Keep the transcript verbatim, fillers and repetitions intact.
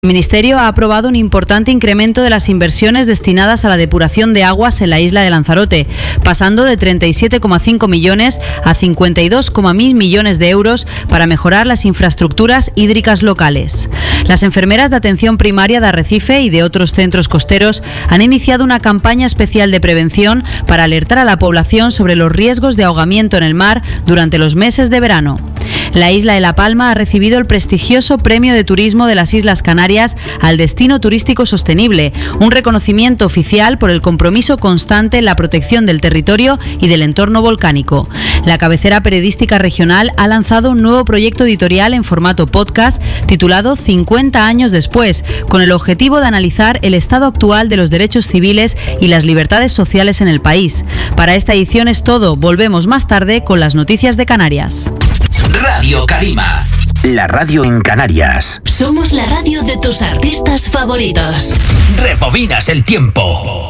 El Ministerio ha aprobado un importante incremento de las inversiones destinadas a la depuración de aguas en la isla de Lanzarote, pasando de treinta y siete coma cinco millones a cincuenta y dos coma mil millones de euros para mejorar las infraestructuras hídricas locales. Las enfermeras de atención primaria de Arrecife y de otros centros costeros han iniciado una campaña especial de prevención para alertar a la población sobre los riesgos de ahogamiento en el mar durante los meses de verano. La isla de La Palma ha recibido el prestigioso Premio de Turismo de las Islas Canarias al Destino Turístico Sostenible, un reconocimiento oficial por el compromiso constante en la protección del territorio y del entorno volcánico. La cabecera periodística regional ha lanzado un nuevo proyecto editorial en formato podcast titulado cincuenta años después, con el objetivo de analizar el estado actual de los derechos civiles y las libertades sociales en el país. Para esta edición es todo. Volvemos más tarde con las noticias de Canarias. Radio Calima, la radio en Canarias. Somos la radio de tus artistas favoritos. Rebobinas el tiempo.